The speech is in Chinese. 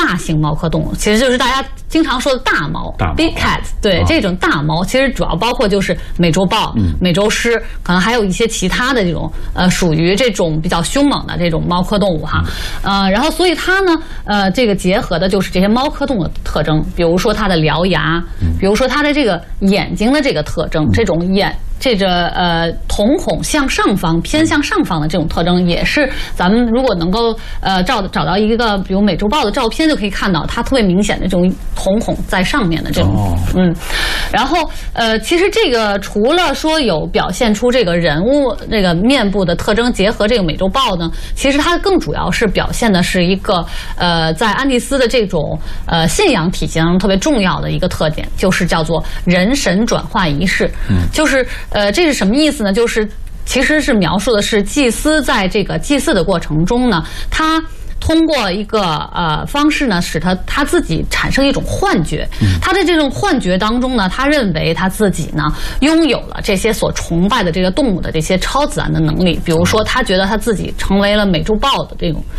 大型猫科动物，其实就是大家经常说的大猫 ，big cat。对，这种大猫其实主要包括就是美洲豹、美洲狮，可能还有一些其他的这种属于这种比较凶猛的这种猫科动物哈。然后所以它呢，这个结合的就是这些猫科动物的特征，比如说它的獠牙，比如说它的这个眼睛的这个特征，这种这个瞳孔向上方偏向上方的这种特征，也是咱们如果能够找到一个比如美洲豹的照片，就可以看到它特别明显的这种瞳孔在上面的这种然后其实这个除了说有表现出这个人物这个面部的特征结合这个美洲豹呢，其实它更主要是表现的是一个在安第斯的这种信仰体系当中特别重要的一个特点，就是叫做人神转化仪式。就是这是什么意思呢？就是其实是描述的是祭司在这个祭祀的过程中呢，他通过一个方式呢，使他自己产生一种幻觉。他在这种幻觉当中呢，他认为他自己呢拥有了这些所崇拜的这个动物的这些超自然的能力。比如说，他觉得他自己成为了美洲豹的这种